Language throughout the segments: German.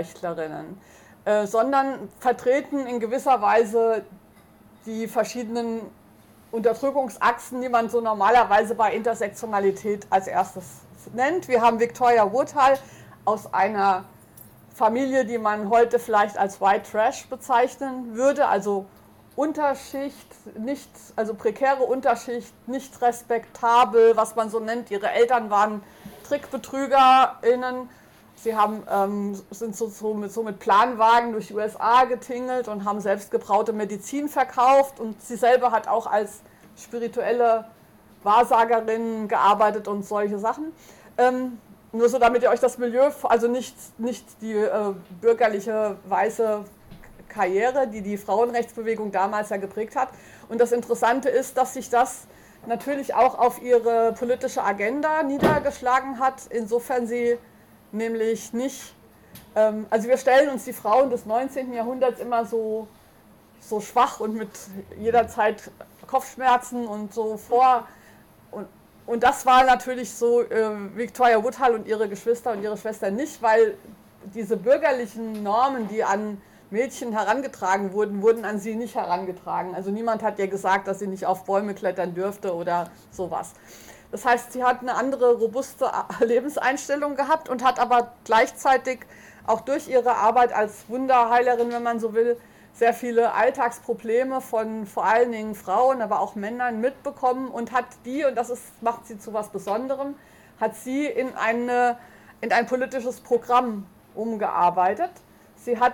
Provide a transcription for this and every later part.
Rechtlerinnen, sondern vertreten in gewisser Weise die verschiedenen Unterdrückungsachsen, die man so normalerweise bei Intersektionalität als erstes nennt. Wir haben Victoria Woodhull aus einer Familie, die man heute vielleicht als White Trash bezeichnen würde, also Unterschicht, nicht, also prekäre Unterschicht, nicht respektabel, was man so nennt. Ihre Eltern waren TrickbetrügerInnen. Sie sind so mit Planwagen durch die USA getingelt und haben selbstgebraute Medizin verkauft. Und sie selber hat auch als spirituelle Wahrsagerin gearbeitet und solche Sachen. Nur so, damit ihr euch das Milieu, also nicht die bürgerliche weiße Karriere, die die Frauenrechtsbewegung damals ja geprägt hat. Und das Interessante ist, dass sich das natürlich auch auf ihre politische Agenda niedergeschlagen hat, insofern sie nämlich nicht, also wir stellen uns die Frauen des 19. Jahrhunderts immer so schwach und mit jederzeit Kopfschmerzen und so vor. Und das war natürlich so Victoria Woodhull und ihre Geschwister und ihre Schwester nicht, weil diese bürgerlichen Normen, die an Mädchen herangetragen wurden an sie nicht herangetragen. Also niemand hat ihr gesagt, dass sie nicht auf Bäume klettern dürfte oder sowas. Das heißt, sie hat eine andere, robuste Lebenseinstellung gehabt und hat aber gleichzeitig auch durch ihre Arbeit als Wunderheilerin, wenn man so will, sehr viele Alltagsprobleme von vor allen Dingen Frauen, aber auch Männern mitbekommen und hat die, und das macht sie zu was Besonderem, hat sie in ein politisches Programm umgearbeitet. Sie hat,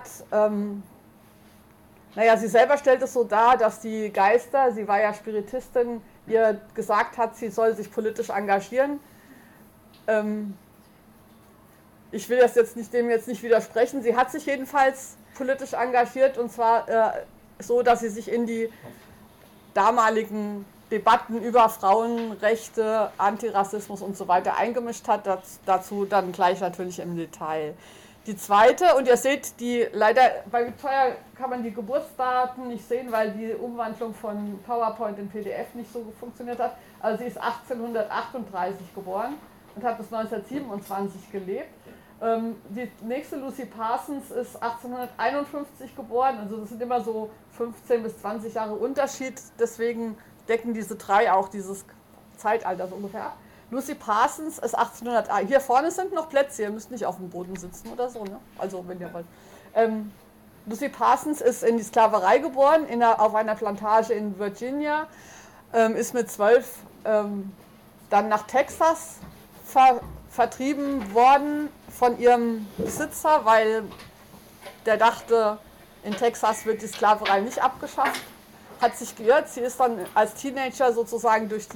sie selber stellt es so dar, dass die Geister, sie war ja Spiritistin, ihr gesagt hat, sie soll sich politisch engagieren. Ich will dem jetzt nicht widersprechen. Sie hat sich jedenfalls politisch engagiert und zwar so, dass sie sich in die damaligen Debatten über Frauenrechte, Antirassismus und so weiter eingemischt hat. Dazu dann gleich natürlich im Detail. Die zweite, und ihr seht, leider bei Victoria kann man die Geburtsdaten nicht sehen, weil die Umwandlung von PowerPoint in PDF nicht so funktioniert hat. Also sie ist 1838 geboren und hat bis 1927 gelebt. Die nächste, Lucy Parsons, ist 1851 geboren, also das sind immer so 15 bis 20 Jahre Unterschied, deswegen decken diese drei auch dieses Zeitalter so ungefähr ab. Lucy Parsons ist 1800, hier vorne sind noch Plätze, ihr müsst nicht auf dem Boden sitzen oder so, ne? Also wenn ihr wollt. Lucy Parsons ist in die Sklaverei geboren, auf einer Plantage in Virginia, ist mit 12 dann nach Texas vertrieben worden von ihrem Besitzer, weil der dachte, in Texas wird die Sklaverei nicht abgeschafft, hat sich geirrt. Sie ist dann als Teenager sozusagen durch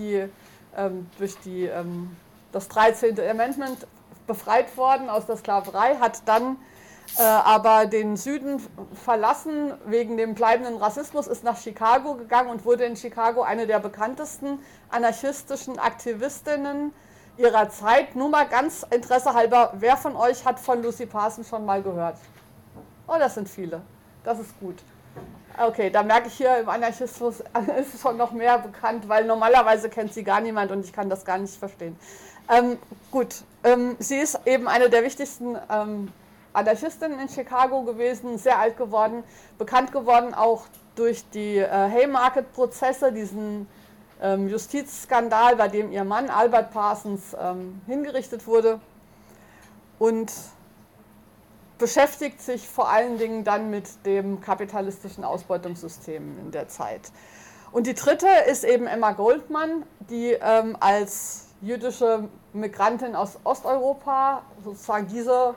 das 13. Amendment befreit worden aus der Sklaverei, hat dann aber den Süden verlassen wegen dem bleibenden Rassismus, ist nach Chicago gegangen und wurde in Chicago eine der bekanntesten anarchistischen Aktivistinnen ihrer Zeit. Nur mal ganz Interesse halber, wer von euch hat von Lucy Parsons schon mal gehört? Oh, das sind viele. Das ist gut. Okay, da merke ich hier, im Anarchismus ist es schon noch mehr bekannt, weil normalerweise kennt sie gar niemand und ich kann das gar nicht verstehen. Sie ist eben eine der wichtigsten Anarchistinnen in Chicago gewesen, sehr alt geworden, bekannt geworden auch durch die Haymarket-Prozesse, diesen Justizskandal, bei dem ihr Mann Albert Parsons hingerichtet wurde, und beschäftigt sich vor allen Dingen dann mit dem kapitalistischen Ausbeutungssystem in der Zeit. Und die dritte ist eben Emma Goldman, die als jüdische Migrantin aus Osteuropa sozusagen diese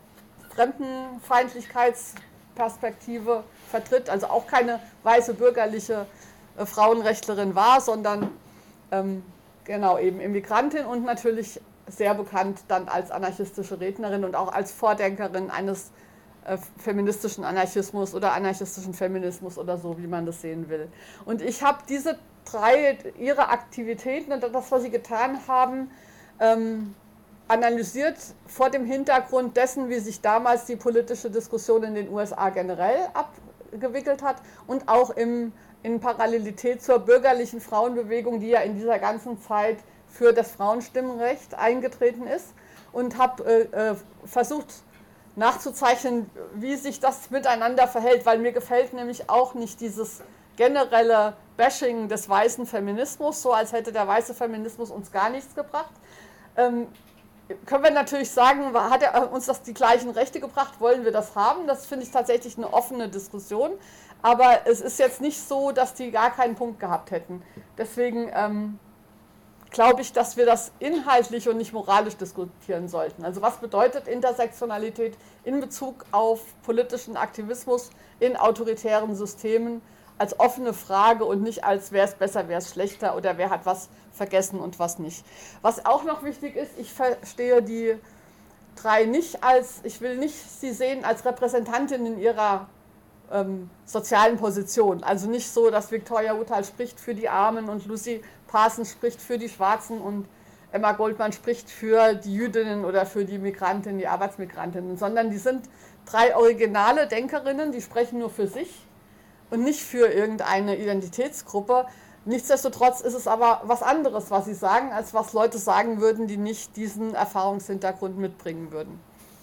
Fremdenfeindlichkeitsperspektive vertritt, also auch keine weiße bürgerliche Frauenrechtlerin war, sondern eben Immigrantin und natürlich sehr bekannt dann als anarchistische Rednerin und auch als Vordenkerin eines feministischen Anarchismus oder anarchistischen Feminismus oder so, wie man das sehen will. Und ich habe diese drei, ihre Aktivitäten und das, was sie getan haben, analysiert vor dem Hintergrund dessen, wie sich damals die politische Diskussion in den USA generell abgewickelt hat und auch in Parallelität zur bürgerlichen Frauenbewegung, die ja in dieser ganzen Zeit für das Frauenstimmrecht eingetreten ist, und habe versucht nachzuzeichnen, wie sich das miteinander verhält, weil mir gefällt nämlich auch nicht dieses generelle Bashing des weißen Feminismus, so als hätte der weiße Feminismus uns gar nichts gebracht. Können wir natürlich sagen, hat er uns das die gleichen Rechte gebracht, wollen wir das haben? Das finde ich tatsächlich eine offene Diskussion, aber es ist jetzt nicht so, dass die gar keinen Punkt gehabt hätten. Deswegen glaube ich, dass wir das inhaltlich und nicht moralisch diskutieren sollten. Also was bedeutet Intersektionalität in Bezug auf politischen Aktivismus in autoritären Systemen als offene Frage und nicht als wer ist besser, wer ist schlechter oder wer hat was vergessen und was nicht. Was auch noch wichtig ist, ich verstehe die drei nicht als, ich will nicht sie sehen als Repräsentantin in ihrer sozialen Position. Also nicht so, dass Victoria Uthal spricht für die Armen und Lucy Parsons spricht für die Schwarzen und Emma Goldman spricht für die Jüdinnen oder für die Migrantinnen, die Arbeitsmigrantinnen, sondern die sind drei originale Denkerinnen, die sprechen nur für sich und nicht für irgendeine Identitätsgruppe. Nichtsdestotrotz ist es aber was anderes, was sie sagen, als was Leute sagen würden, die nicht diesen Erfahrungshintergrund mitbringen würden.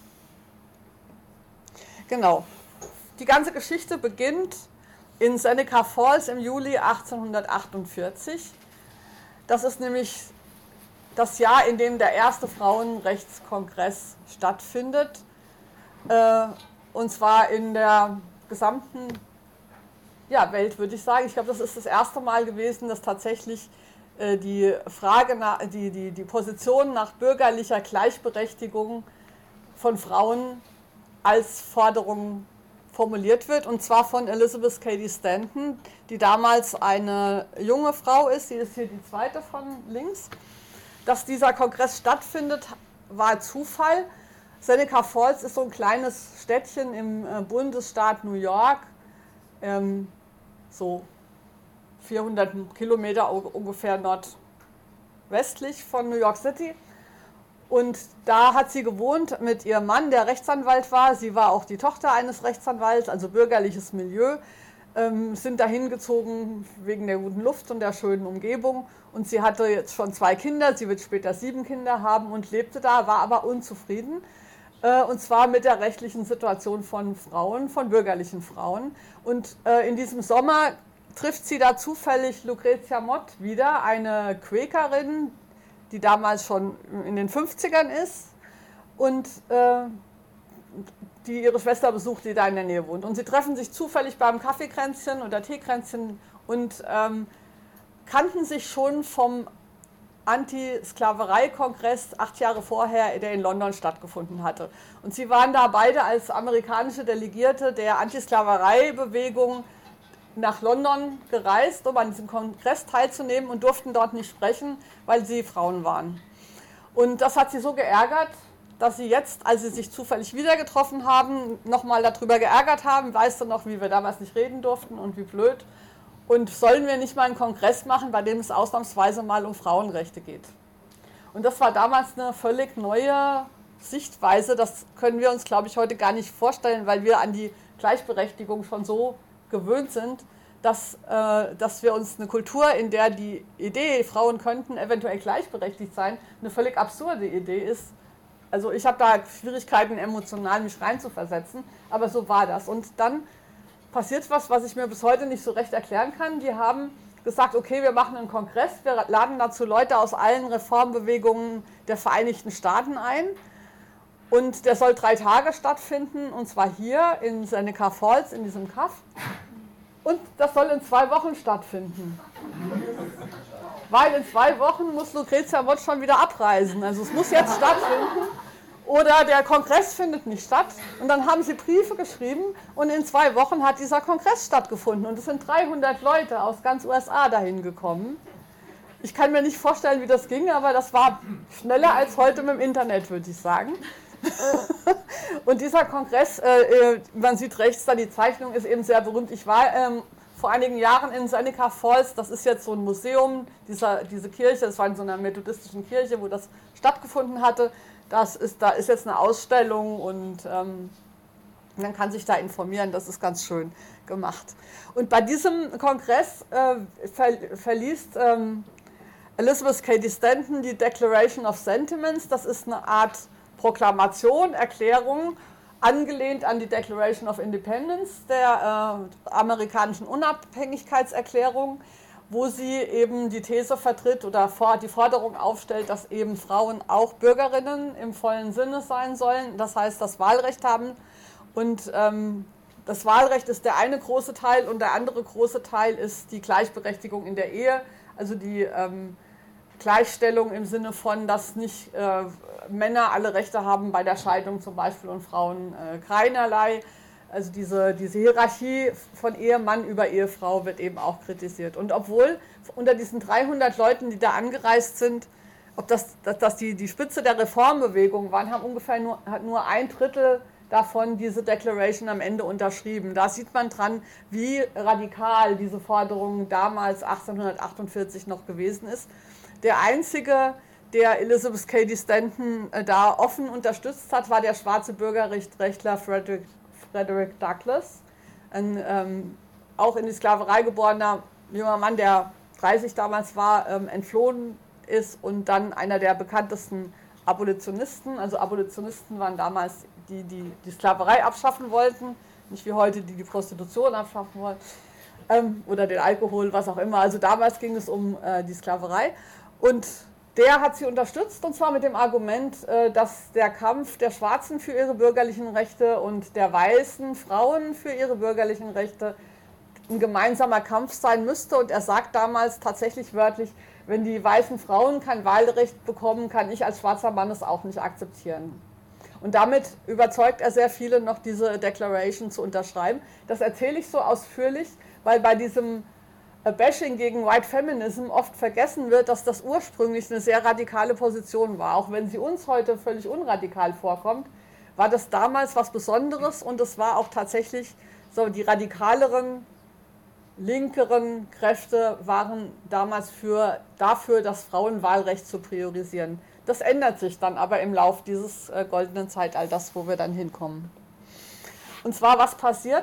Genau. Die ganze Geschichte beginnt in Seneca Falls im Juli 1848. Das ist nämlich das Jahr, in dem der erste Frauenrechtskongress stattfindet. Und zwar in der gesamten Welt, würde ich sagen. Ich glaube, das ist das erste Mal gewesen, dass tatsächlich die Frage, die Position nach bürgerlicher Gleichberechtigung von Frauen als Forderung formuliert wird, und zwar von Elizabeth Cady Stanton, die damals eine junge Frau ist, sie ist hier die zweite von links. Dass dieser Kongress stattfindet, war Zufall. Seneca Falls ist so ein kleines Städtchen im Bundesstaat New York, so 400 Kilometer ungefähr nordwestlich von New York City. Und da hat sie gewohnt mit ihrem Mann, der Rechtsanwalt war. Sie war auch die Tochter eines Rechtsanwalts, also bürgerliches Milieu. Sind dahin gezogen wegen der guten Luft und der schönen Umgebung. Und sie hatte jetzt schon 2 Kinder, sie wird später 7 Kinder haben und lebte da, war aber unzufrieden. Und zwar mit der rechtlichen Situation von Frauen, von bürgerlichen Frauen. Und in diesem Sommer trifft sie da zufällig Lucretia Mott wieder, eine Quäkerin, die damals schon in den 50ern ist und die ihre Schwester besucht, die da in der Nähe wohnt. Und sie treffen sich zufällig beim Kaffeekränzchen oder Teekränzchen und kannten sich schon vom Anti-Sklaverei-Kongress 8 Jahre vorher, der in London stattgefunden hatte. Und sie waren da beide als amerikanische Delegierte der Anti-Sklaverei-Bewegung nach London gereist, um an diesem Kongress teilzunehmen und durften dort nicht sprechen, weil sie Frauen waren. Und das hat sie so geärgert, dass sie jetzt, als sie sich zufällig wieder getroffen haben, nochmal darüber geärgert haben. Weißt du noch, wie wir damals nicht reden durften und wie blöd? Und sollen wir nicht mal einen Kongress machen, bei dem es ausnahmsweise mal um Frauenrechte geht? Und das war damals eine völlig neue Sichtweise. Das können wir uns, glaube ich, heute gar nicht vorstellen, weil wir an die Gleichberechtigung schon so gewöhnt sind, dass wir uns eine Kultur, in der die Idee, Frauen könnten eventuell gleichberechtigt sein, eine völlig absurde Idee ist. Also ich habe da Schwierigkeiten, emotional mich reinzuversetzen, aber so war das. Und dann passiert was ich mir bis heute nicht so recht erklären kann. Die haben gesagt, okay, wir machen einen Kongress, wir laden dazu Leute aus allen Reformbewegungen der Vereinigten Staaten ein. Und der soll 3 Tage stattfinden, und zwar hier in Seneca Falls, in diesem Kaff. Und das soll in 2 Wochen stattfinden. Weil in 2 Wochen muss Lucretia Mott schon wieder abreisen. Also es muss jetzt stattfinden. Oder der Kongress findet nicht statt. Und dann haben sie Briefe geschrieben und in 2 Wochen hat dieser Kongress stattgefunden. Und es sind 300 Leute aus ganz USA dahin gekommen. Ich kann mir nicht vorstellen, wie das ging, aber das war schneller als heute mit dem Internet, würde ich sagen. Und dieser Kongress, man sieht rechts da, die Zeichnung ist eben sehr berühmt. Ich war vor einigen Jahren in Seneca Falls, das ist jetzt so ein Museum, diese Kirche, das war in so einer methodistischen Kirche, wo das stattgefunden hatte. Da ist jetzt eine Ausstellung und man kann sich da informieren, das ist ganz schön gemacht. Und bei diesem Kongress verliest Elizabeth Cady Stanton die Declaration of Sentiments, das ist eine Art Proklamation, Erklärung angelehnt an die Declaration of Independence, der amerikanischen Unabhängigkeitserklärung, wo sie eben die These vertritt oder die Forderung aufstellt, dass eben Frauen auch Bürgerinnen im vollen Sinne sein sollen, das heißt das Wahlrecht haben. Und das Wahlrecht ist der eine große Teil und der andere große Teil ist die Gleichberechtigung in der Ehe, also die Gleichstellung im Sinne von, dass nicht Männer alle Rechte haben bei der Scheidung zum Beispiel und Frauen keinerlei. Also diese Hierarchie von Ehemann über Ehefrau wird eben auch kritisiert. Und obwohl unter diesen 300 Leuten, die da angereist sind, ob das die Spitze der Reformbewegung waren, haben ungefähr nur 1/3 davon diese Declaration am Ende unterschrieben. Da sieht man dran, wie radikal diese Forderung damals 1848 noch gewesen ist. Der einzige, der Elizabeth Cady Stanton da offen unterstützt hat, war der schwarze Bürgerrechtler Frederick Douglass, ein auch in die Sklaverei geborener junger Mann, der 30 damals war, entflohen ist und dann einer der bekanntesten Abolitionisten. Also Abolitionisten waren damals die Sklaverei abschaffen wollten, nicht wie heute, die Prostitution abschaffen wollten oder den Alkohol, was auch immer. Also damals ging es um die Sklaverei und der hat sie unterstützt, und zwar mit dem Argument, dass der Kampf der Schwarzen für ihre bürgerlichen Rechte und der weißen Frauen für ihre bürgerlichen Rechte ein gemeinsamer Kampf sein müsste. Und er sagt damals tatsächlich wörtlich, wenn die weißen Frauen kein Wahlrecht bekommen, kann ich als schwarzer Mann es auch nicht akzeptieren. Und damit überzeugt er sehr viele, noch diese Declaration zu unterschreiben. Das erzähle ich so ausführlich, weil bei diesem Bashing gegen White Feminism oft vergessen wird, dass das ursprünglich eine sehr radikale Position war. Auch wenn sie uns heute völlig unradikal vorkommt, war das damals was Besonderes, und es war auch tatsächlich so, die radikaleren, linkeren Kräfte waren damals dafür, das Frauenwahlrecht zu priorisieren. Das ändert sich dann aber im Lauf dieses goldenen Zeitalters, wo wir dann hinkommen. Und zwar, was passiert?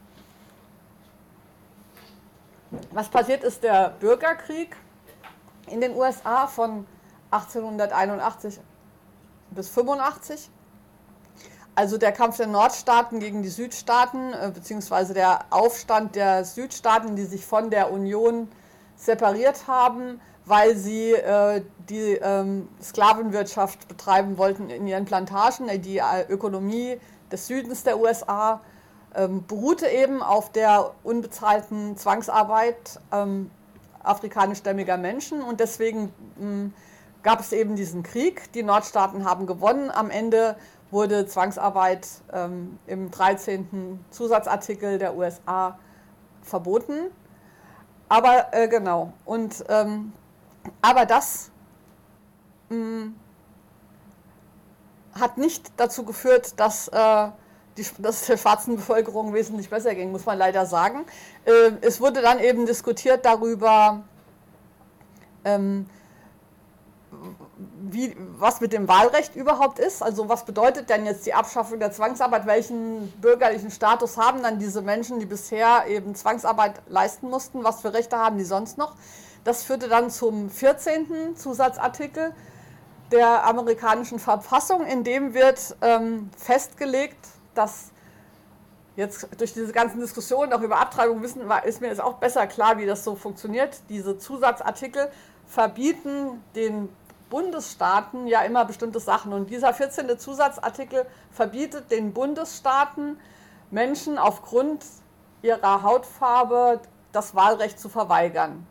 Was passiert ist der Bürgerkrieg in den USA von 1881 bis 85. Also der Kampf der Nordstaaten gegen die Südstaaten, beziehungsweise der Aufstand der Südstaaten, die sich von der Union separiert haben, weil sie die Sklavenwirtschaft betreiben wollten in ihren Plantagen. Die Ökonomie des Südens der USA beruhte eben auf der unbezahlten Zwangsarbeit afrikanischstämmiger Menschen, und deswegen gab es eben diesen Krieg. Die Nordstaaten haben gewonnen. Am Ende wurde Zwangsarbeit im 13. Zusatzartikel der USA verboten. Aber genau, und aber das hat nicht dazu geführt, dass es der schwarzen Bevölkerung wesentlich besser ging, muss man leider sagen. Es wurde dann eben diskutiert darüber, was mit dem Wahlrecht überhaupt ist. Also was bedeutet denn jetzt die Abschaffung der Zwangsarbeit? Welchen bürgerlichen Status haben dann diese Menschen, die bisher eben Zwangsarbeit leisten mussten? Was für Rechte haben die sonst noch? Das führte dann zum 14. Zusatzartikel der amerikanischen Verfassung, in dem wird festgelegt, dass jetzt durch diese ganzen Diskussionen auch über Abtreibung ist mir jetzt auch besser klar, wie das so funktioniert. Diese Zusatzartikel verbieten den Bundesstaaten ja immer bestimmte Sachen. Und dieser 14. Zusatzartikel verbietet den Bundesstaaten, Menschen aufgrund ihrer Hautfarbe das Wahlrecht zu verweigern.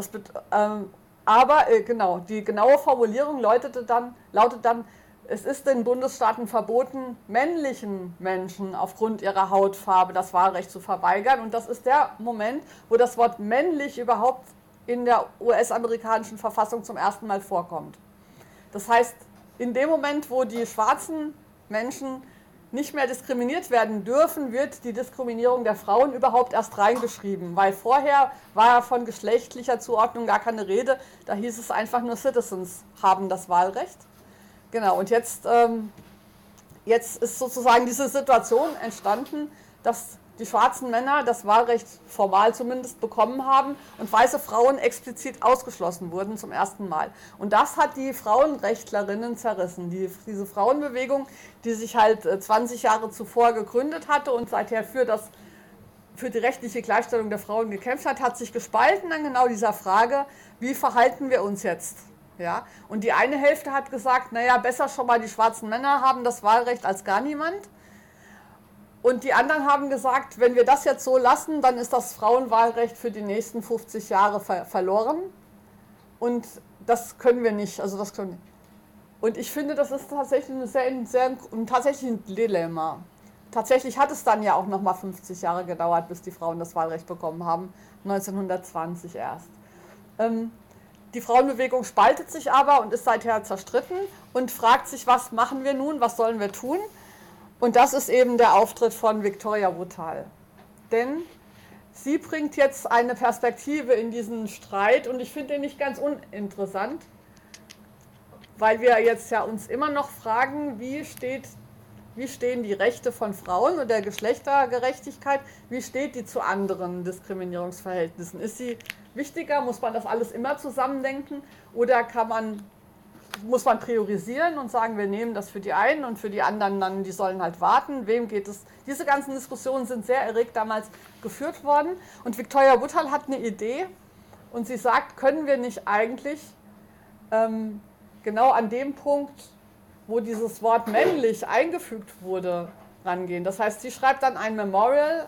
Genau, die genaue Formulierung lautet dann, es ist den Bundesstaaten verboten, männlichen Menschen aufgrund ihrer Hautfarbe das Wahlrecht zu verweigern. Und das ist der Moment, wo das Wort männlich überhaupt in der US-amerikanischen Verfassung zum ersten Mal vorkommt. Das heißt, in dem Moment, wo die schwarzen Menschen nicht mehr diskriminiert werden dürfen, wird die Diskriminierung der Frauen überhaupt erst reingeschrieben, weil vorher war von geschlechtlicher Zuordnung gar keine Rede, da hieß es einfach nur Citizens haben das Wahlrecht. Genau, und jetzt ist sozusagen diese Situation entstanden, dass die schwarzen Männer das Wahlrecht formal zumindest bekommen haben und weiße Frauen explizit ausgeschlossen wurden zum ersten Mal. Und das hat die Frauenrechtlerinnen zerrissen. Diese Frauenbewegung, die sich halt 20 Jahre zuvor gegründet hatte und seither für die rechtliche Gleichstellung der Frauen gekämpft hat sich gespalten an genau dieser Frage, wie verhalten wir uns jetzt? Ja? Und die eine Hälfte hat gesagt, naja, besser schon mal die schwarzen Männer haben das Wahlrecht als gar niemand. Und die anderen haben gesagt, wenn wir das jetzt so lassen, dann ist das Frauenwahlrecht für die nächsten 50 Jahre verloren. Und das können wir nicht. Also das können. Und ich finde, das ist tatsächlich tatsächlich ein Dilemma. Tatsächlich hat es dann ja auch nochmal 50 Jahre gedauert, bis die Frauen das Wahlrecht bekommen haben, 1920 erst. Die Frauenbewegung spaltet sich aber und ist seither zerstritten und fragt sich, was machen wir nun, was sollen wir tun? Und das ist eben der Auftritt von Victoria Woodhull. Denn sie bringt jetzt eine Perspektive in diesen Streit und ich finde den nicht ganz uninteressant, weil wir jetzt ja uns immer noch fragen, wie stehen die Rechte von Frauen und der Geschlechtergerechtigkeit, wie steht die zu anderen Diskriminierungsverhältnissen? Ist sie wichtiger, muss man das alles immer zusammendenken oder muss man priorisieren und sagen, wir nehmen das für die einen und für die anderen dann, die sollen halt warten, wem geht es? Diese ganzen Diskussionen sind sehr erregt damals geführt worden und Victoria Woodhull hat eine Idee und sie sagt, können wir nicht eigentlich genau an dem Punkt, wo dieses Wort männlich eingefügt wurde, rangehen. Das heißt, sie schreibt dann ein Memorial,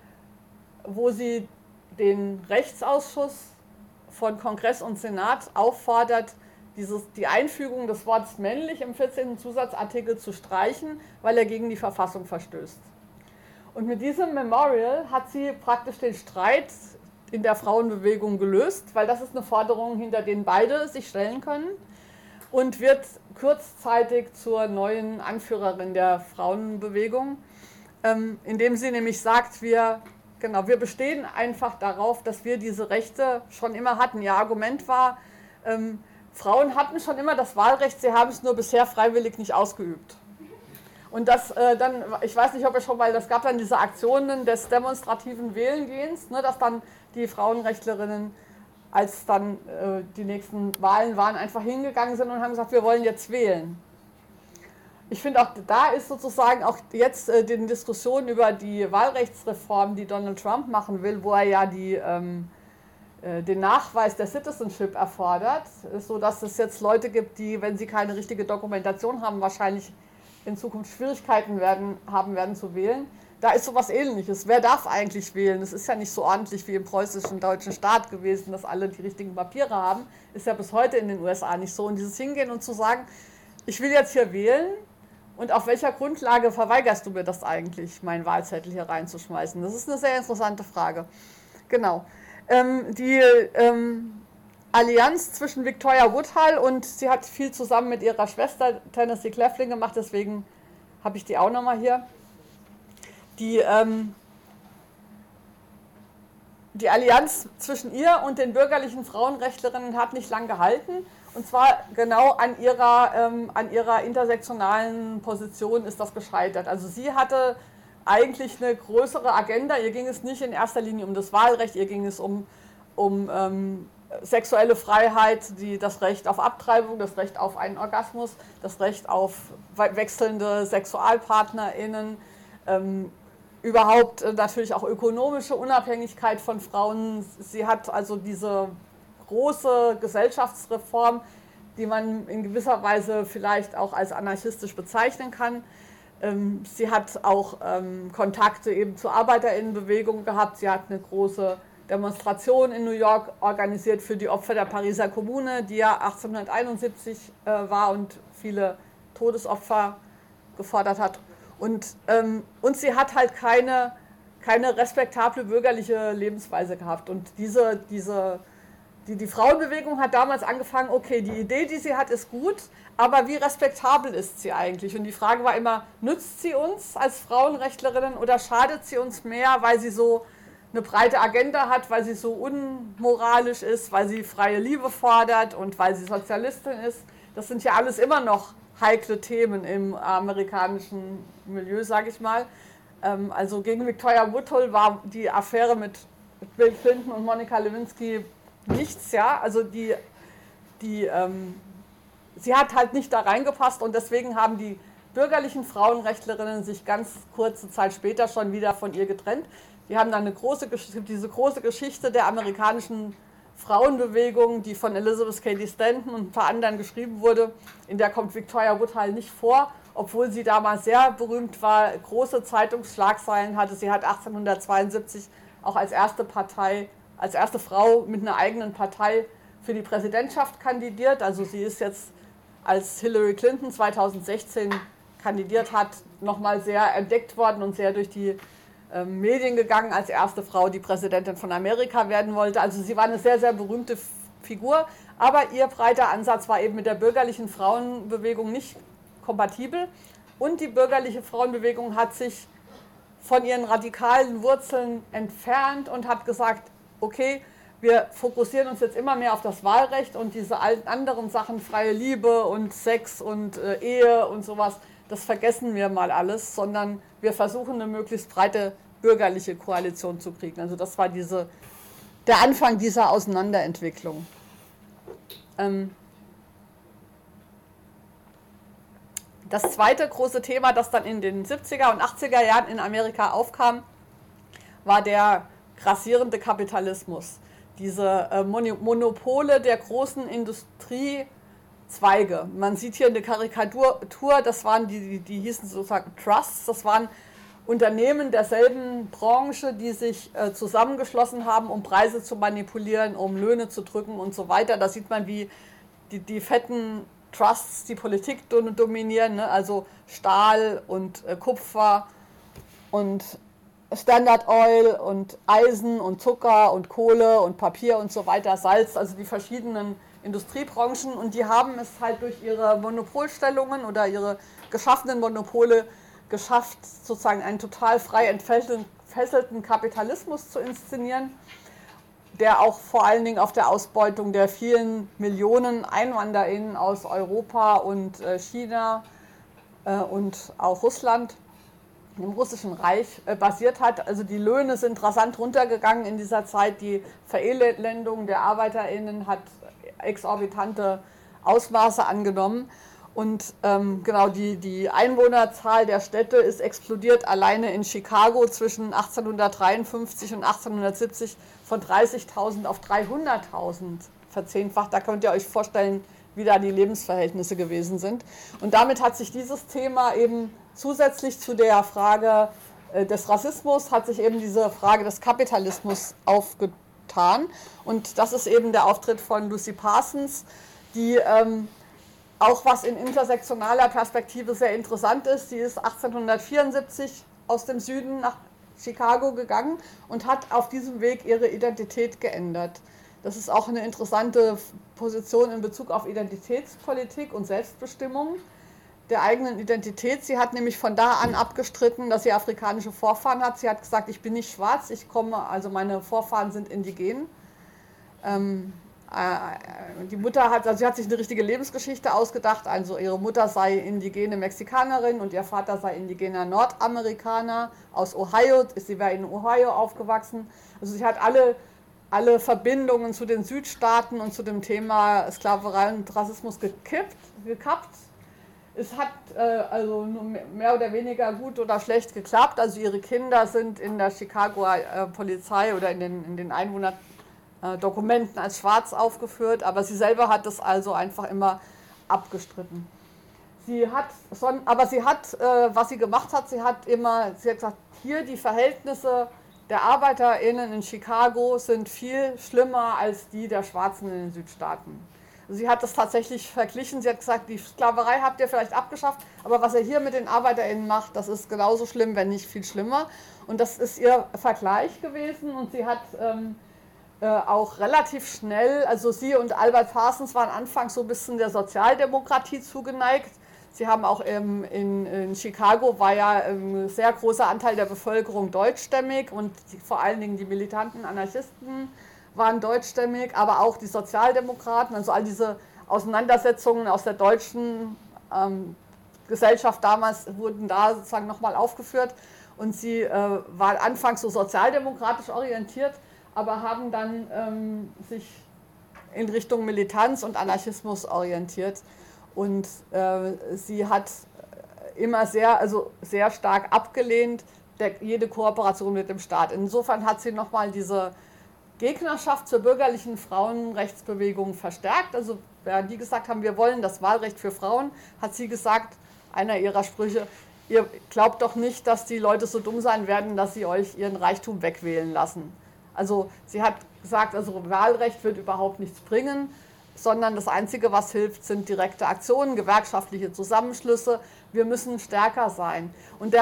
wo sie den Rechtsausschuss von Kongress und Senat auffordert, die Einfügung des Wortes männlich im 14. Zusatzartikel zu streichen, weil er gegen die Verfassung verstößt. Und mit diesem Memorial hat sie praktisch den Streit in der Frauenbewegung gelöst, weil das ist eine Forderung, hinter denen beide sich stellen können und wird kurzzeitig zur neuen Anführerin der Frauenbewegung, indem sie nämlich sagt, wir bestehen einfach darauf, dass wir diese Rechte schon immer hatten. Ihr Argument war, Frauen hatten schon immer das Wahlrecht, sie haben es nur bisher freiwillig nicht ausgeübt. Und das ich weiß nicht, ob ihr schon mal, das gab dann diese Aktionen des demonstrativen Wählengehens, ne, dass dann die Frauenrechtlerinnen, als dann die nächsten Wahlen waren, einfach hingegangen sind und haben gesagt, wir wollen jetzt wählen. Ich finde auch, da ist sozusagen auch jetzt die Diskussion über die Wahlrechtsreform, die Donald Trump machen will, wo er ja den Nachweis der Citizenship erfordert, sodass es jetzt Leute gibt, die, wenn sie keine richtige Dokumentation haben, wahrscheinlich in Zukunft Schwierigkeiten haben werden zu wählen. Da ist sowas Ähnliches. Wer darf eigentlich wählen? Es ist ja nicht so ordentlich wie im preußischen deutschen Staat gewesen, dass alle die richtigen Papiere haben. Ist ja bis heute in den USA nicht so. Und dieses Hingehen und zu sagen, ich will jetzt hier wählen und auf welcher Grundlage verweigerst du mir das eigentlich, meinen Wahlzettel hier reinzuschmeißen? Das ist eine sehr interessante Frage. Genau. Die Allianz zwischen Victoria Woodhull und sie hat viel zusammen mit ihrer Schwester Tennessee Claflin gemacht, deswegen habe ich die auch nochmal hier. Die Allianz zwischen ihr und den bürgerlichen Frauenrechtlerinnen hat nicht lang gehalten. Und zwar genau an ihrer intersektionalen Position ist das gescheitert. Also sie hatte eigentlich eine größere Agenda. Ihr ging es nicht in erster Linie um das Wahlrecht, ihr ging es um sexuelle Freiheit, das Recht auf Abtreibung, das Recht auf einen Orgasmus, das Recht auf wechselnde SexualpartnerInnen, überhaupt natürlich auch ökonomische Unabhängigkeit von Frauen. Sie hat also diese große Gesellschaftsreform, die man in gewisser Weise vielleicht auch als anarchistisch bezeichnen kann. Sie hat auch Kontakte eben zur ArbeiterInnenbewegung gehabt. Sie hat eine große Demonstration in New York organisiert für die Opfer der Pariser Kommune, die ja 1871 war und viele Todesopfer gefordert hat. Und sie hat halt keine respektable bürgerliche Lebensweise gehabt. Und die Frauenbewegung hat damals angefangen, okay, die Idee, die sie hat, ist gut, aber wie respektabel ist sie eigentlich? Und die Frage war immer, nützt sie uns als Frauenrechtlerinnen oder schadet sie uns mehr, weil sie so eine breite Agenda hat, weil sie so unmoralisch ist, weil sie freie Liebe fordert und weil sie Sozialistin ist? Das sind ja alles immer noch heikle Themen im amerikanischen Milieu, sage ich mal. Also gegen Victoria Woodhull war die Affäre mit Bill Clinton und Monica Lewinsky nichts, ja. Also sie hat halt nicht da reingepasst und deswegen haben die bürgerlichen Frauenrechtlerinnen sich ganz kurze Zeit später schon wieder von ihr getrennt. Die haben dann diese große Geschichte der amerikanischen Frauenbewegung, die von Elizabeth Cady Stanton und ein paar anderen geschrieben wurde. In der kommt Victoria Woodhull nicht vor, obwohl sie damals sehr berühmt war, große Zeitungsschlagzeilen hatte. Sie hat 1872 auch als erste Frau mit einer eigenen Partei für die Präsidentschaft kandidiert. Also sie ist jetzt, als Hillary Clinton 2016 kandidiert hat, nochmal sehr entdeckt worden und sehr durch die Medien gegangen als erste Frau, die Präsidentin von Amerika werden wollte. Also sie war eine sehr, sehr berühmte Figur, aber ihr breiter Ansatz war eben mit der bürgerlichen Frauenbewegung nicht kompatibel und die bürgerliche Frauenbewegung hat sich von ihren radikalen Wurzeln entfernt und hat gesagt, okay, wir fokussieren uns jetzt immer mehr auf das Wahlrecht und diese alten anderen Sachen, freie Liebe und Sex und Ehe und sowas, das vergessen wir mal alles, sondern wir versuchen eine möglichst breite bürgerliche Koalition zu kriegen. Also das war der Anfang dieser Auseinanderentwicklung. Das zweite große Thema, das dann in den 70er und 80er Jahren in Amerika aufkam, war der grassierende Kapitalismus. Diese Monopole der großen Industriezweige. Man sieht hier eine Karikatur, das waren die hießen sozusagen Trusts, das waren Unternehmen derselben Branche, die sich zusammengeschlossen haben, um Preise zu manipulieren, um Löhne zu drücken und so weiter. Da sieht man, wie die fetten Trusts die Politik dominieren, ne? Also Stahl und Kupfer und Standard Oil und Eisen und Zucker und Kohle und Papier und so weiter, Salz, also die verschiedenen Industriebranchen, und die haben es halt durch ihre Monopolstellungen oder ihre geschaffenen Monopole geschafft, sozusagen einen total frei entfesselten Kapitalismus zu inszenieren, der auch vor allen Dingen auf der Ausbeutung der vielen Millionen EinwanderInnen aus Europa und China und auch Russland, im Russischen Reich, basiert hat. Also die Löhne sind rasant runtergegangen in dieser Zeit, die Verelendung der ArbeiterInnen hat exorbitante Ausmaße angenommen. Und genau die Einwohnerzahl der Städte ist explodiert, alleine in Chicago zwischen 1853 und 1870 von 30.000 auf 300.000 verzehnfacht. Da könnt ihr euch vorstellen, wie da die Lebensverhältnisse gewesen sind. Und damit hat sich dieses Thema eben zusätzlich zu der Frage des Rassismus, hat sich eben diese Frage des Kapitalismus aufgetan. Und das ist eben der Auftritt von Lucy Parsons, die auch was in intersektionaler Perspektive sehr interessant ist. Sie ist 1874 aus dem Süden nach Chicago gegangen und hat auf diesem Weg ihre Identität geändert. Das ist auch eine interessante Position in Bezug auf Identitätspolitik und Selbstbestimmung der eigenen Identität. Sie hat nämlich von da an abgestritten, dass sie afrikanische Vorfahren hat. Sie hat gesagt, ich bin nicht schwarz, also meine Vorfahren sind indigen. Die Mutter sie hat sich eine richtige Lebensgeschichte ausgedacht, also ihre Mutter sei indigene Mexikanerin und ihr Vater sei indigener Nordamerikaner aus Ohio, sie wäre in Ohio aufgewachsen. Also sie hat alle Verbindungen zu den Südstaaten und zu dem Thema Sklaverei und Rassismus gekappt. Es hat also nur mehr oder weniger gut oder schlecht geklappt. Also ihre Kinder sind in der Chicagoer Polizei oder in den Einwohnerdokumenten als schwarz aufgeführt, aber sie selber hat das also einfach immer abgestritten. Was sie gemacht hat, sie hat gesagt, hier die Verhältnisse der ArbeiterInnen in Chicago sind viel schlimmer als die der Schwarzen in den Südstaaten. Sie hat das tatsächlich verglichen. Sie hat gesagt, die Sklaverei habt ihr vielleicht abgeschafft, aber was ihr hier mit den ArbeiterInnen macht, das ist genauso schlimm, wenn nicht viel schlimmer. Und das ist ihr Vergleich gewesen. Und sie hat auch relativ schnell, also sie und Albert Parsons waren anfangs so ein bisschen der Sozialdemokratie zugeneigt. Sie haben auch in Chicago war ja ein sehr großer Anteil der Bevölkerung deutschstämmig und vor allen Dingen die militanten Anarchisten waren deutschstämmig, aber auch die Sozialdemokraten, also all diese Auseinandersetzungen aus der deutschen Gesellschaft damals wurden da sozusagen nochmal aufgeführt. und sie war anfangs so sozialdemokratisch orientiert, aber haben dann sich in Richtung Militanz und Anarchismus orientiert. Und sie hat immer sehr stark abgelehnt, jede Kooperation mit dem Staat. Insofern hat sie nochmal diese Gegnerschaft zur bürgerlichen Frauenrechtsbewegung verstärkt. Also während die gesagt haben, wir wollen das Wahlrecht für Frauen, hat sie gesagt, einer ihrer Sprüche, ihr glaubt doch nicht, dass die Leute so dumm sein werden, dass sie euch ihren Reichtum wegwählen lassen. Also sie hat gesagt, also Wahlrecht wird überhaupt nichts bringen, sondern das Einzige, was hilft, sind direkte Aktionen, gewerkschaftliche Zusammenschlüsse. Wir müssen stärker sein. Und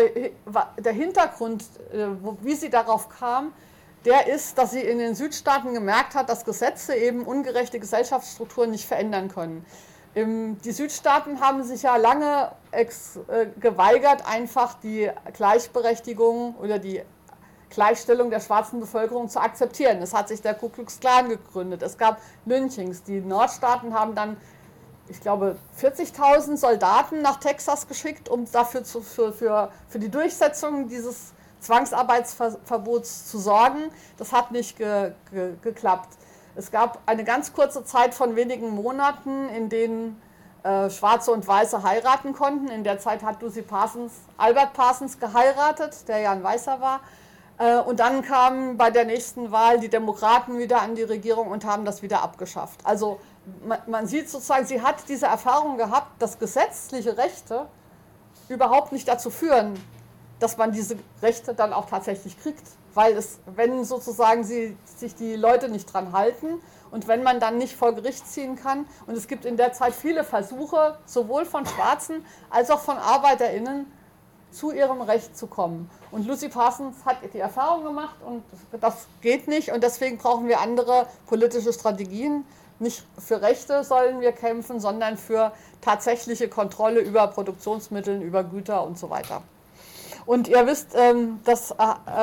der Hintergrund, wie sie darauf kam, der ist, dass sie in den Südstaaten gemerkt hat, dass Gesetze eben ungerechte Gesellschaftsstrukturen nicht verändern können. Die Südstaaten haben sich ja lange geweigert, einfach die Gleichberechtigung oder die Gleichstellung der schwarzen Bevölkerung zu akzeptieren. Es hat sich der Ku Klux Klan gegründet. Es gab Lynchings. Die Nordstaaten haben dann, ich glaube, 40.000 Soldaten nach Texas geschickt, um dafür für die Durchsetzung dieses Zwangsarbeitsverbots zu sorgen. Das hat nicht geklappt. Es gab eine ganz kurze Zeit von wenigen Monaten, in denen Schwarze und Weiße heiraten konnten. In der Zeit hat Albert Parsons geheiratet, der ja ein Weißer war. Und dann kamen bei der nächsten Wahl die Demokraten wieder an die Regierung und haben das wieder abgeschafft. Also man sieht sozusagen, sie hat diese Erfahrung gehabt, dass gesetzliche Rechte überhaupt nicht dazu führen, dass man diese Rechte dann auch tatsächlich kriegt. Weil wenn sozusagen sich die Leute nicht dran halten und wenn man dann nicht vor Gericht ziehen kann, und es gibt in der Zeit viele Versuche, sowohl von Schwarzen als auch von ArbeiterInnen, zu ihrem Recht zu kommen. Und Lucy Parsons hat die Erfahrung gemacht und das geht nicht und deswegen brauchen wir andere politische Strategien. Nicht für Rechte sollen wir kämpfen, sondern für tatsächliche Kontrolle über Produktionsmittel, über Güter und so weiter. Und ihr wisst, das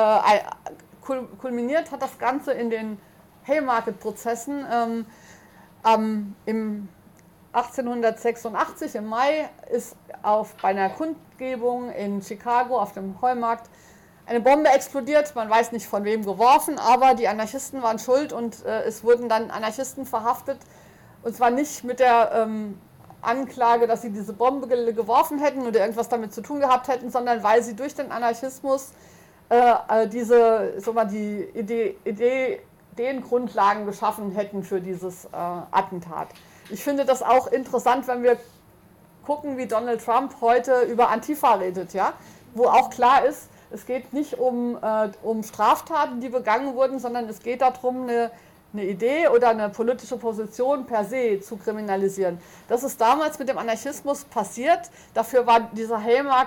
kulminiert hat das Ganze in den Haymarket-Prozessen. Im 1886 im Mai ist bei einer Kundgebung in Chicago auf dem Heumarkt eine Bombe explodiert. Man weiß nicht von wem geworfen, aber die Anarchisten waren schuld und es wurden dann Anarchisten verhaftet. Und zwar nicht mit der Anklage, dass sie diese Bombe geworfen hätten oder irgendwas damit zu tun gehabt hätten, sondern weil sie durch den Anarchismus die Ideengrundlagen geschaffen hätten für dieses Attentat. Ich finde das auch interessant, wenn wir gucken, wie Donald Trump heute über Antifa redet, ja? Wo auch klar ist, es geht nicht um Straftaten, die begangen wurden, sondern es geht darum, eine Idee oder eine politische Position per se zu kriminalisieren. Das ist damals mit dem Anarchismus passiert. Dafür war dieser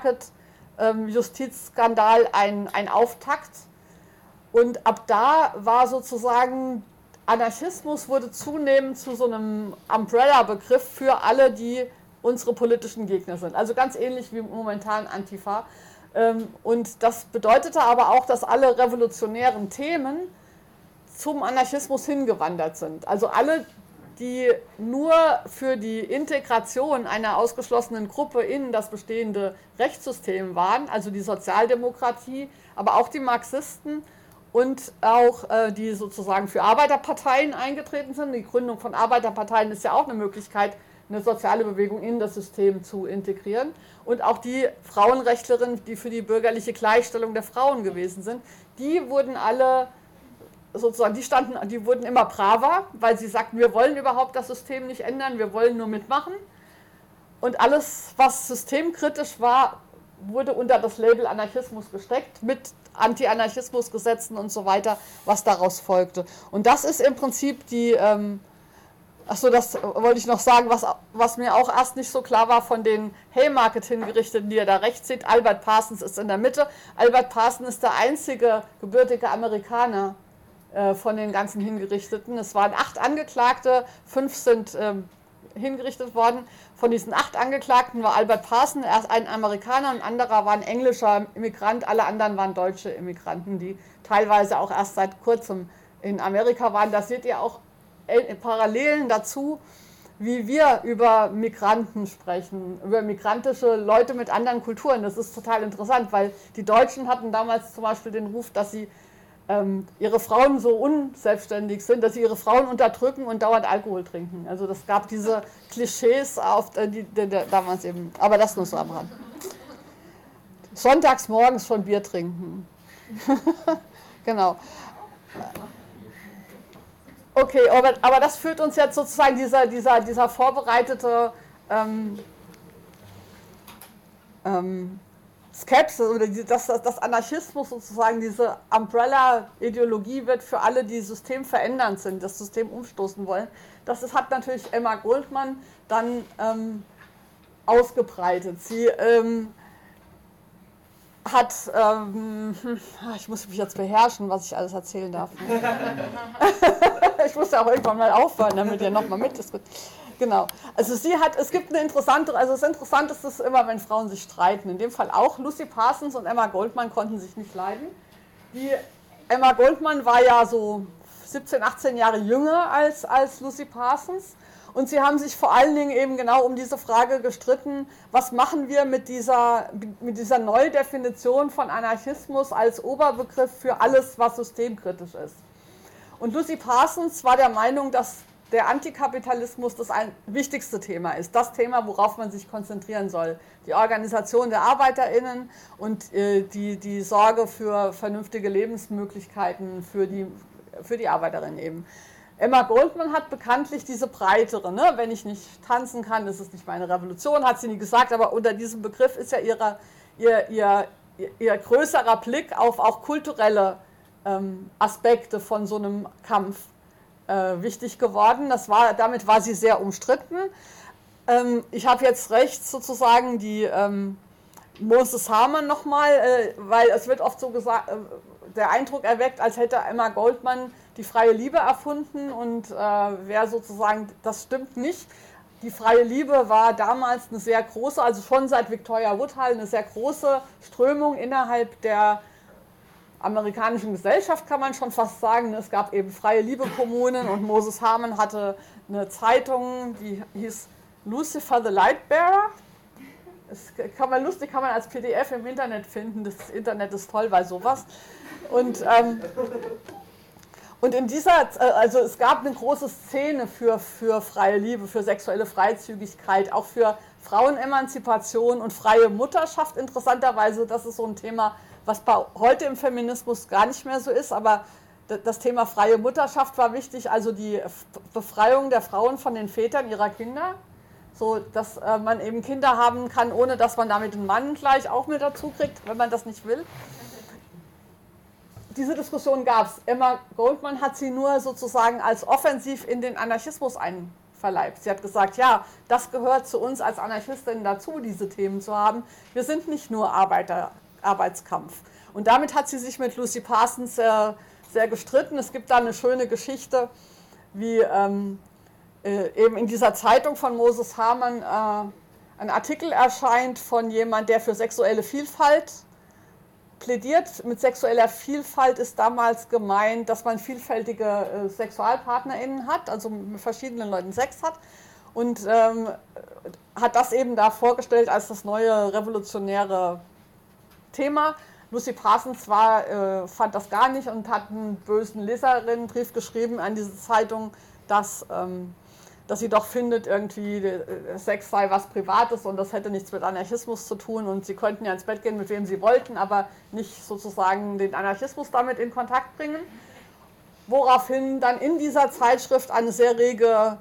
Haymarket-Justizskandal ein Auftakt. Und ab da war sozusagen Anarchismus wurde zunehmend zu so einem Umbrella-Begriff für alle, die unsere politischen Gegner sind. Also ganz ähnlich wie momentan Antifa. Und das bedeutete aber auch, dass alle revolutionären Themen zum Anarchismus hingewandert sind. Also alle, die nur für die Integration einer ausgeschlossenen Gruppe in das bestehende Rechtssystem waren, also die Sozialdemokratie, aber auch die Marxisten, und auch die sozusagen für Arbeiterparteien eingetreten sind. Die Gründung von Arbeiterparteien ist ja auch eine Möglichkeit, eine soziale Bewegung in das System zu integrieren. Und auch die Frauenrechtlerinnen, die für die bürgerliche Gleichstellung der Frauen gewesen sind, die wurden alle sozusagen, die wurden immer braver, weil sie sagten, wir wollen überhaupt das System nicht ändern, wir wollen nur mitmachen. Und alles, was systemkritisch war, wurde unter das Label Anarchismus gesteckt, mit Anti-Anarchismus-Gesetzen und so weiter, was daraus folgte. Und das ist im Prinzip das wollte ich noch sagen, was mir auch erst nicht so klar war von den Haymarket-Hingerichteten, die ihr da rechts seht. Albert Parsons ist in der Mitte. Albert Parsons ist der einzige gebürtige Amerikaner von den ganzen Hingerichteten. Es waren 8 Angeklagte, 5 sind hingerichtet worden. Von diesen 8 Angeklagten war Albert Parsons erst ein Amerikaner und ein anderer war ein englischer Immigrant. Alle anderen waren deutsche Immigranten, die teilweise auch erst seit kurzem in Amerika waren. Da seht ihr auch Parallelen dazu, wie wir über Migranten sprechen, über migrantische Leute mit anderen Kulturen. Das ist total interessant, weil die Deutschen hatten damals zum Beispiel den Ruf, dass sie ihre Frauen so unselbstständig sind, dass sie ihre Frauen unterdrücken und dauernd Alkohol trinken. Also das gab diese Klischees auf die damals eben, aber das nur so am Rand. Sonntags morgens schon Bier trinken. Genau. Okay, aber das führt uns jetzt sozusagen dieser vorbereitete Skepsis oder dass Anarchismus sozusagen diese Umbrella-Ideologie wird für alle, die systemverändernd sind, das System umstoßen wollen. Das hat natürlich Emma Goldman dann ausgebreitet. Sie hat, ich muss mich jetzt beherrschen, was ich alles erzählen darf. Ich muss ja auch irgendwann mal aufhören, damit ihr nochmal mitdiskutiert. Genau. Also es gibt eine interessante, also das Interessanteste ist immer, wenn Frauen sich streiten. In dem Fall auch Lucy Parsons und Emma Goldman konnten sich nicht leiden. Emma Goldman war ja so 17, 18 Jahre jünger als Lucy Parsons. Und sie haben sich vor allen Dingen eben genau um diese Frage gestritten, was machen wir mit dieser Neudefinition von Anarchismus als Oberbegriff für alles, was systemkritisch ist. Und Lucy Parsons war der Meinung, dass der Antikapitalismus das wichtigste Thema ist, das Thema, worauf man sich konzentrieren soll. Die Organisation der ArbeiterInnen und die Sorge für vernünftige Lebensmöglichkeiten für die Arbeiterinnen eben. Emma Goldman hat bekanntlich diese breitere, ne? Wenn ich nicht tanzen kann, ist es nicht meine Revolution, hat sie nie gesagt, aber unter diesem Begriff ist ja ihr größerer Blick auf auch kulturelle Aspekte von so einem Kampf wichtig geworden. Damit war sie sehr umstritten. Ich habe jetzt rechts sozusagen die Moses Harman nochmal, weil es wird oft so gesagt, der Eindruck erweckt, als hätte Emma Goldman die freie Liebe erfunden und wer sozusagen, das stimmt nicht. Die freie Liebe war damals eine sehr große, also schon seit Victoria Woodhull, eine sehr große Strömung innerhalb der amerikanischen Gesellschaft, kann man schon fast sagen. Es gab eben freie Liebe-Kommunen und Moses Harman hatte eine Zeitung, die hieß Lucifer the Lightbearer. Das kann man als PDF im Internet finden. Das Internet ist toll bei sowas. Und in also es gab eine große Szene für freie Liebe, für sexuelle Freizügigkeit, auch für Frauenemanzipation und freie Mutterschaft. Interessanterweise, das ist so ein Thema, was heute im Feminismus gar nicht mehr so ist, aber das Thema freie Mutterschaft war wichtig, also die Befreiung der Frauen von den Vätern ihrer Kinder, so dass man eben Kinder haben kann, ohne dass man damit den Mann gleich auch mit dazu kriegt, wenn man das nicht will. Diese Diskussion gab es. Emma Goldman hat sie nur sozusagen als offensiv in den Anarchismus einverleibt. Sie hat gesagt, ja, das gehört zu uns als Anarchistinnen dazu, diese Themen zu haben. Wir sind nicht nur Arbeitskampf. Und damit hat sie sich mit Lucy Parsons sehr gestritten. Es gibt da eine schöne Geschichte, wie eben in dieser Zeitung von Moses Harman ein Artikel erscheint von jemand, der für sexuelle Vielfalt plädiert. Mit sexueller Vielfalt ist damals gemeint, dass man vielfältige SexualpartnerInnen hat, also mit verschiedenen Leuten Sex hat. Und hat das eben da vorgestellt als das neue revolutionäre Thema. Lucy Parsons fand das gar nicht und hat einen bösen Leserinnenbrief geschrieben an diese Zeitung, dass sie doch findet, irgendwie Sex sei was Privates und das hätte nichts mit Anarchismus zu tun und sie könnten ja ins Bett gehen, mit wem sie wollten, aber nicht sozusagen den Anarchismus damit in Kontakt bringen. Woraufhin dann in dieser Zeitschrift eine sehr rege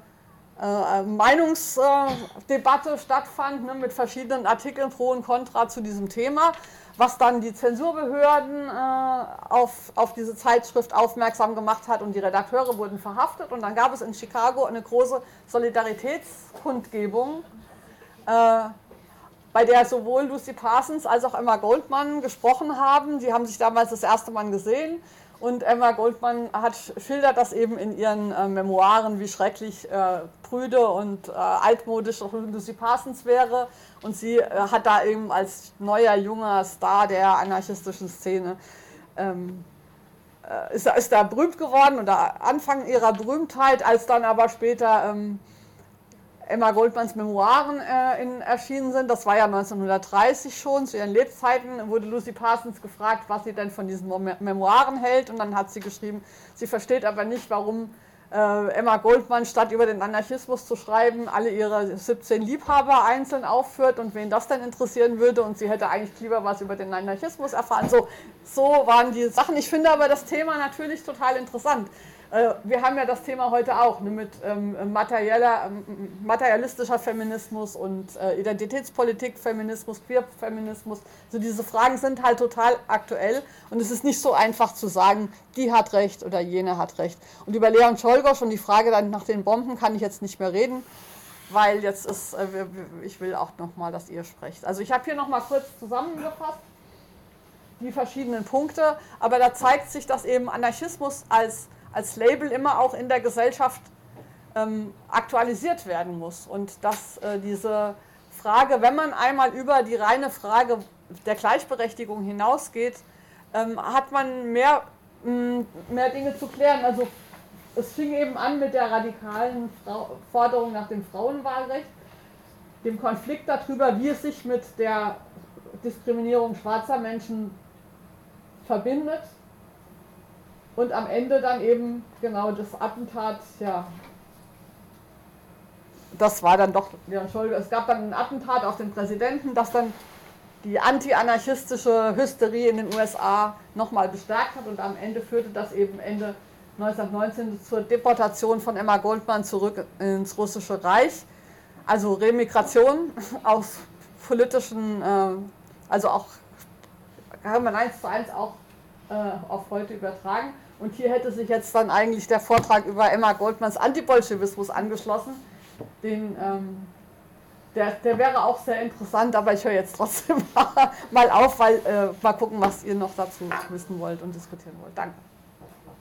Meinungsdebatte stattfand, ne, mit verschiedenen Artikeln pro und contra zu diesem Thema, was dann die Zensurbehörden auf diese Zeitschrift aufmerksam gemacht hat und die Redakteure wurden verhaftet und dann gab es in Chicago eine große Solidaritätskundgebung, bei der sowohl Lucy Parsons als auch Emma Goldman gesprochen haben. Die haben sich damals das erste Mal gesehen und Emma Goldman schildert das eben in ihren Memoiren, wie schrecklich prüde und altmodisch auch Lucy Parsons wäre. Und sie hat da eben als neuer, junger Star der anarchistischen Szene, ist da berühmt geworden oder Anfang ihrer Berühmtheit, als dann aber später Emma Goldmans Memoiren erschienen sind. Das war ja 1930 schon, zu ihren Lebzeiten wurde Lucy Parsons gefragt, was sie denn von diesen Memoiren hält. Und dann hat sie geschrieben, sie versteht aber nicht, warum Emma Goldman statt über den Anarchismus zu schreiben, alle ihre 17 Liebhaber einzeln aufführt und wen das denn interessieren würde. Und sie hätte eigentlich lieber was über den Anarchismus erfahren. So waren die Sachen. Ich finde aber das Thema natürlich total interessant. Wir haben ja das Thema heute auch, ne, mit materialistischer Feminismus und Identitätspolitik, Feminismus, Queer-Feminismus. Also diese Fragen sind halt total aktuell und es ist nicht so einfach zu sagen, die hat recht oder jene hat recht. Und über Leon Czolgosz und die Frage dann nach den Bomben kann ich jetzt nicht mehr reden, weil jetzt ist, ich will auch nochmal, dass ihr sprecht. Also ich habe hier nochmal kurz zusammengefasst die verschiedenen Punkte, aber da zeigt sich, dass eben Anarchismus als Label immer auch in der Gesellschaft aktualisiert werden muss. Und dass diese Frage, wenn man einmal über die reine Frage der Gleichberechtigung hinausgeht, hat man mehr Dinge zu klären. Also es fing eben an mit der radikalen Forderung nach dem Frauenwahlrecht, dem Konflikt darüber, wie es sich mit der Diskriminierung schwarzer Menschen verbindet. Und am Ende dann eben genau das Attentat, ja, das war dann doch, ja, Entschuldigung, es gab dann ein Attentat auf den Präsidenten, das dann die anti-anarchistische Hysterie in den USA nochmal bestärkt hat und am Ende führte das eben Ende 1919 zur Deportation von Emma Goldman zurück ins Russische Reich, also Remigration aus politischen, also auch, kann man 1:1 auch auf heute übertragen. Und hier hätte sich jetzt dann eigentlich der Vortrag über Emma Goldmans Antibolschewismus angeschlossen. Der wäre auch sehr interessant, aber ich höre jetzt trotzdem mal auf, weil mal gucken, was ihr noch dazu wissen wollt und diskutieren wollt. Danke.